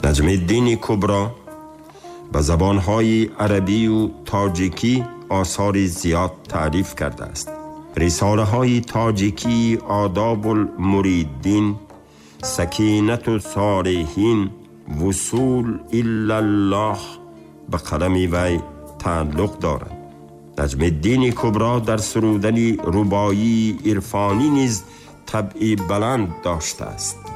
نجم الدین کبرا به زبانهای عربی و تاجیکی آثار زیاد تعریف کرده است. رساله های تاجیکی آداب المریدین، سکینت و صالحین، وصول الا الله به قلم وی تعلق دارد. نجم الدین کبرا در سرودن ربایی عرفانی نیز طبعی بلند داشته است.